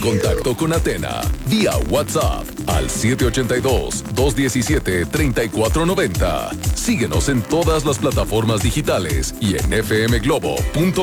contacto con Atena vía WhatsApp al 782-217-3490. Síguenos en todas las plataformas digitales y en fmglobo.com.